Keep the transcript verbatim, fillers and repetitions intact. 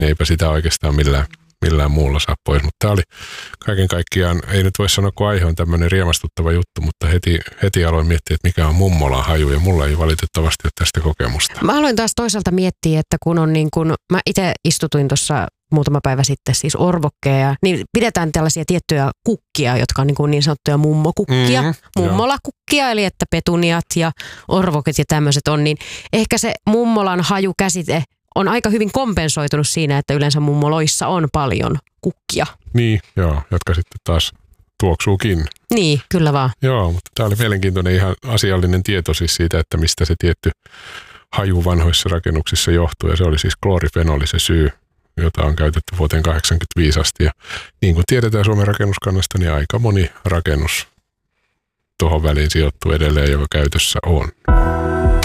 niin eipä sitä oikeastaan millään, millään muulla saa pois. Mutta tämä oli kaiken kaikkiaan, ei nyt voi sanoa, kun aihe on tämmöinen riemastuttava juttu, mutta heti, heti aloin miettiä, että mikä on mummolan haju, ja mulla ei valitettavasti ole tästä kokemusta. Mä aloin taas toisaalta miettiä, että kun on niin kuin, mä itse istutuin tuossa muutama päivä sitten siis orvokkeja, niin pidetään tällaisia tiettyjä kukkia, jotka on niin, kuin niin sanottuja mummokukkia, mm, mummolakukkia, eli että petuniat ja orvokit ja tämmöiset on, niin ehkä se mummolan hajukäsite on aika hyvin kompensoitunut siinä, että yleensä mummoloissa on paljon kukkia. Niin, joo, jotka sitten taas tuoksuukin. Niin, kyllä vaan. Joo, mutta tämä oli mielenkiintoinen ihan asiallinen tieto siis siitä, että mistä se tietty haju vanhoissa rakennuksissa johtuu, ja se oli siis kloorifenoli se syy, jota on käytetty vuoteen kahdeksankymmentäviisi asti. Ja niin kuin tiedetään Suomen rakennuskannasta, niin aika moni rakennus tuohon väliin sijoittuu edelleen, joka käytössä on.